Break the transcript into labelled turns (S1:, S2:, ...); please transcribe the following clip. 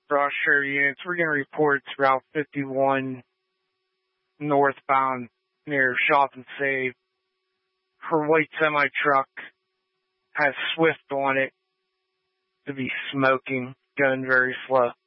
S1: Ross Sheriff units, we're getting reports Route 51 northbound near Shop and Save. Her white semi-truck has Swift on it to be smoking, going very slow.